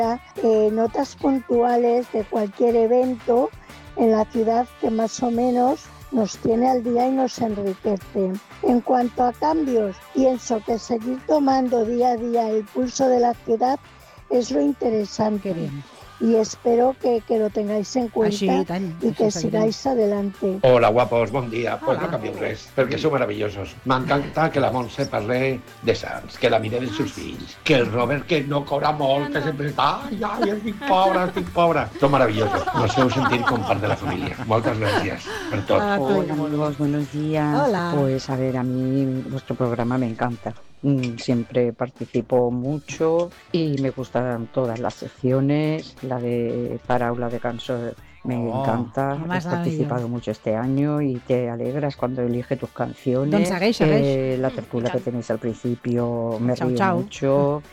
notas puntuales de cualquier evento en la ciudad que más o menos nos tiene al día y nos enriquece. En cuanto a cambios, pienso que seguir tomando día a día el pulso de la ciudad es lo interesante. Y espero que lo tengáis en cuenta y que sigáis adelante. Hola, guapos, bon dia. Pues no canvieu res, perquè sou maravillosos. M'encanta que la Montse parle de Sants, que la mire dels seus fills, que el Robert, que no cobra molt, que sempre està, ai, estic pobra. Sou maravillosos. Nos feu sentir com part de la família. Moltes gràcies per tot. Hola, amigos, buenos días. Hola. Pues a ver, a mí vuestro programa me encanta. Siempre participo mucho y me gustan todas las secciones. La de Paraula de Canso me encanta. Has participado mucho este año y te alegras cuando elige tus canciones. Segueix. La tertulia que tenéis al principio me río mucho.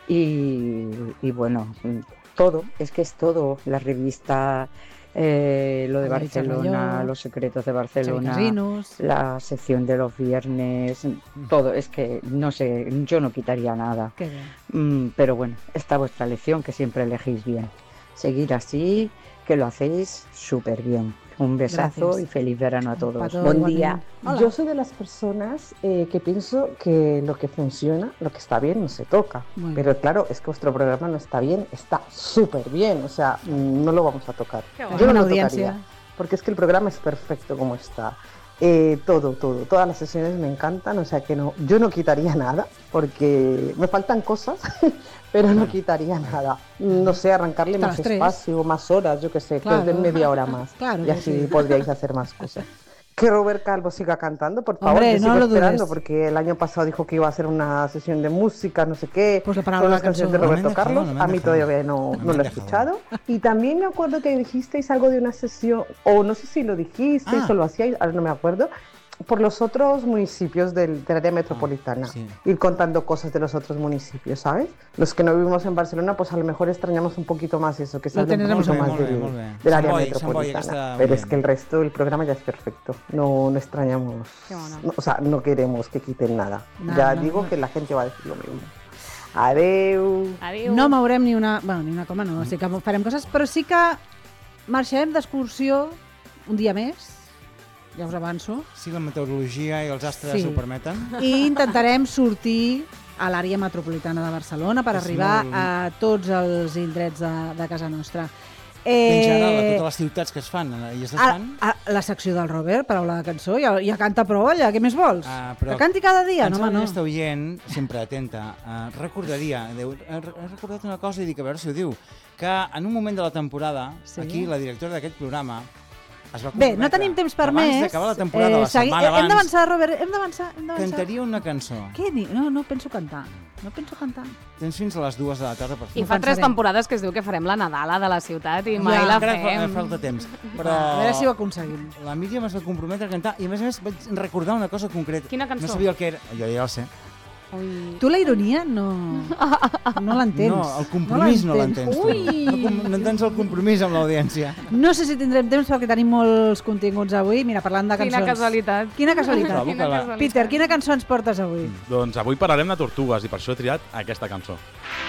Y bueno, todo, es que es todo. La revista... lo de Barcelona, los secretos de Barcelona, la sección de los viernes, todo, es que no sé, yo no quitaría nada. Pero bueno, está vuestra elección, que siempre elegís bien. Seguir así, que lo hacéis súper bien. Un besazo y feliz verano a todos. Buen día. Hola. Yo soy de las personas que pienso que lo que funciona, lo que está bien, no se toca. Pero claro, es que vuestro programa no está bien, está súper bien. O sea, no lo vamos a tocar. Yo no lo tocaría, porque es que el programa es perfecto como está. Todo, todas las sesiones me encantan, o sea que no, yo no quitaría nada, porque me faltan cosas, pero no quitaría nada. No sé, arrancarle más espacio, más horas, yo qué sé, que os den media hora más. Y así podríais hacer más cosas. Que Robert Calvo siga cantando, por favor. Hombre, yo sigo esperando, porque el año pasado dijo que iba a hacer una sesión de música, no sé qué, con las canciones de Roberto Carlos. A mí todavía no lo he escuchado. Y también me acuerdo que dijisteis algo de una sesión, o no sé si lo dijisteis o lo hacíais, ahora no me acuerdo, por los otros municipios del área metropolitana, ir contando cosas de los otros municipios, ¿sabes? Los que no vivimos en Barcelona, pues a lo mejor extrañamos un poquito más eso, que se un poquito más del área metropolitana. Pero es que el resto del programa ya es perfecto, no extrañamos, o sea, no queremos que quiten nada. Ya digo que la gente va a decir lo mismo. Adeu. No mourem ni una coma, no, sí que farem coses, però sí que marxarem d'excursió un dia més, ja us avanço. Si la meteorologia i els astres ho permeten. I intentarem sortir a l'àrea metropolitana de Barcelona per arribar a tots els indrets de casa nostra. En general, a totes les ciutats que es fan i es desfan. La secció del Robert, paraula de cançó, ja canta prou allà, què més vols? Que canti cada dia? No, home, no. Aquesta oient, sempre atenta, recordaria, he recordat una cosa i dic, a veure si ho diu, que en un moment de la temporada, aquí, la directora d'aquest programa, bé, no tenim temps per més. Abans d'acabar la temporada, la setmana abans... Hem d'avançar, Robert, hem d'avançar. Cantaria una cançó. Què? No penso cantar. Tens fins a les 2 de la tarda per fer. I fa 3 temporades que es diu que farem la Nadala de la ciutat i mai la fem. Encara falta temps. Però a veure si ho aconseguim. La Míriam es va comprometre a cantar i a més vaig recordar una cosa concreta. Quina cançó? No sabia el que era. Jo ja el sé. Tu la ironia no l'entens. No, el compromís no l'entens tu. No entens el compromís amb l'audiència. No sé si tindrem temps perquè tenim molts continguts avui. Mira, parlant de cançons. Quina casualitat. Peter, quina cançó ens portes avui? Doncs avui parlarem de tortugues i per això he triat aquesta cançó.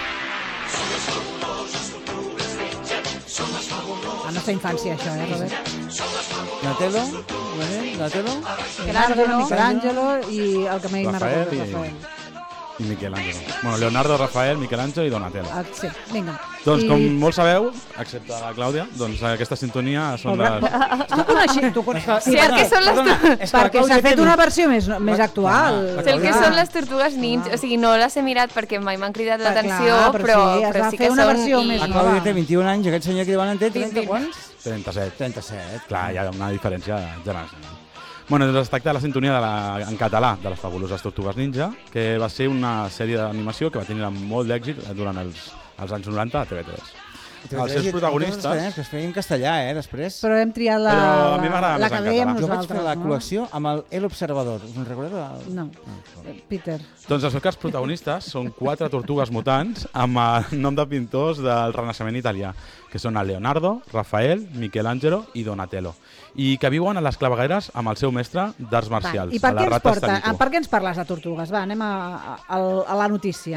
La nostra infància, això, Robert? Donatello? Michelangelo i el que m'he recordat, Rafael. I Michelangelo. Bueno, Leonardo, Rafael, Michelangelo i Donatello. Sí, vinga. Doncs com molts sabeu, excepte la Clàudia, doncs aquesta sintonia són les... Tu coneixes. Sí, el que són les... Perquè s'ha fet una versió més actual. Sé el que són les tortugues ninja, o sigui, no les he mirat perquè mai m'han cridat l'atenció, però sí que són... La Clàudia té 21 anys, aquest senyor que diuen en té 30 quants? 37. Clar, hi ha una diferència generacional. Bueno, doncs es tracta de la sintonia en català de les fabuloses Tortugues Ninja, que va ser una sèrie d'animació que va tenir molt d'èxit durant els anys 90 a TV3. Els seus protagonistes... Que es feia en castellà, després. Però hem triat la que dèiem nosaltres. Jo vaig fer la col·lecció amb El Observador. Us en recordeu? No. Peter. Doncs els seus protagonistes són 4 tortugues mutants amb el nom de pintors del Renaixement italià, que són el Leonardo, Rafael, Michelangelo i Donatello, i que viuen a les clavegueres amb el seu mestre d'arts marcials, a la rata Stanico. I per què ens parles de tortugues? Va, anem a la notícia.